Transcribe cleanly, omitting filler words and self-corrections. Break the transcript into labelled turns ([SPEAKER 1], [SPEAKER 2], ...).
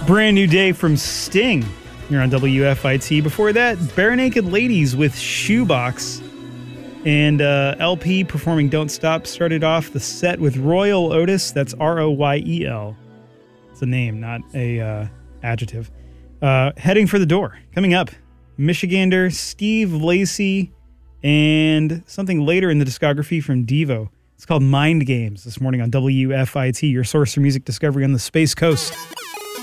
[SPEAKER 1] Brand new day from Sting here on WFIT. Before that, Bare Naked Ladies with Shoebox. And LP performing Don't Stop started off the set with Royal Otis. That's Royel. It's a name, not a adjective. Heading for the Door. Coming up, Michigander, Steve Lacy, and something later in the discography from Devo. It's called Mind Games this morning on WFIT, your source for music discovery on the Space Coast.